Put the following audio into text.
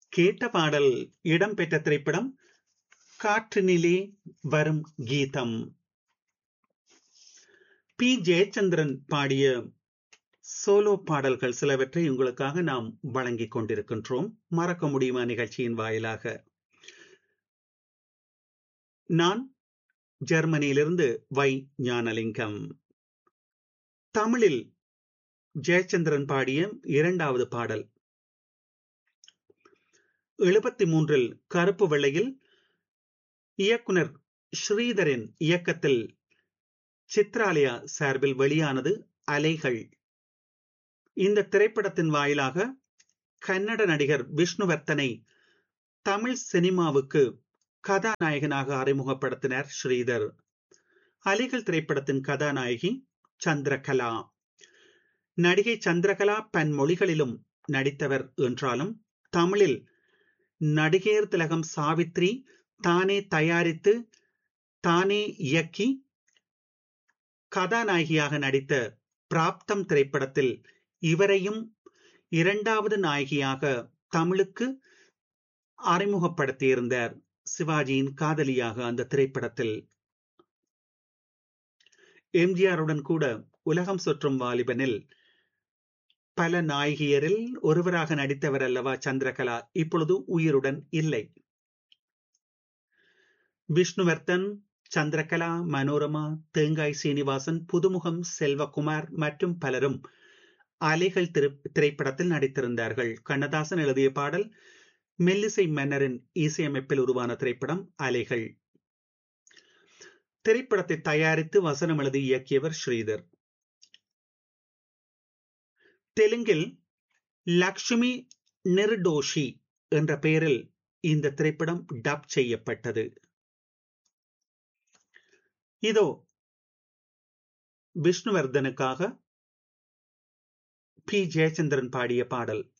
கேட்ட பாடல் இடம்பெற்ற திரைப்படம் காற்றினிலே வரும் கீதம். பி ஜெயச்சந்திரன் பாடிய சோலோ பாடல்கள் சிலவற்றை உங்களுக்காக நாம் வழங்கிக் கொண்டிருக்கின்றோம். மறக்க முடியுமா நிகழ்ச்சியின் வாயிலாக. நான் ஜெர்மனியிலிருந்து வை ஞானலிங்கம். தமிழில் ஜெயச்சந்திரன் பாடிய இரண்டாவது பாடல் 73 கருப்பு வெள்ளையில் இயக்குனர் ஸ்ரீதரின் இயக்கத்தில் சித்ராலயா சார்பில் வெளியானது அலைகள். இந்த திரைப்படத்தின் வாயிலாக கன்னட நடிகர் விஷ்ணுவர்த்தனை தமிழ் சினிமாவுக்கு கதாநாயகனாக அறிமுகப்படுத்தினார் ஸ்ரீதர். அலைகள் திரைப்படத்தின் கதாநாயகி சந்திரகலா. நடிகை சந்திரகலா பன்மொழிகளிலும் நடித்தவர் என்றாலும் தமிழில் நடிகர் திலகம் சாவித்ரி தானே தயாரித்து தானே இயக்கி கதாநாயகியாக நடித்த பிராப்தம் திரைப்படத்தில் இவரையும் இரண்டாவது நாயகியாக தமிழுக்கு அறிமுகப்படுத்தியிருந்தார். சிவாஜியின் காதலியாக அந்த திரைப்படத்தில் எம்ஜிஆருடன் கூட உலகம் சுற்றும் வாலிபனில் பல நாயகியரில் ஒருவராக நடித்தவர் அல்லவா சந்திரகலா. இப்பொழுது உயிருடன் இல்லை. விஷ்ணுவர்த்தன், சந்திரகலா, மனோரமா, தேங்காய் சீனிவாசன், புதுமுகம் செல்வகுமார் மற்றும் பலரும் அலைகள் திரைப்படத்தில் நடித்திருந்தார்கள். கண்ணதாசன் எழுதிய பாடல் மெல்லிசை மன்னரின் இசையமைப்பில் உருவான திரைப்படம் அலைகள். திரைப்படத்தை தயாரித்து வசனம் எழுதி இயக்கியவர் ஸ்ரீதர். தெலுங்கில் லக்ஷ்மி நிர்டோஷி என்ற பெயரில் இந்த திரைப்படம் டப் செய்யப்பட்டது. இதோ விஷ்ணுவர்தனுக்காக பி ஜெயச்சந்திரன் பாடிய பாடல்.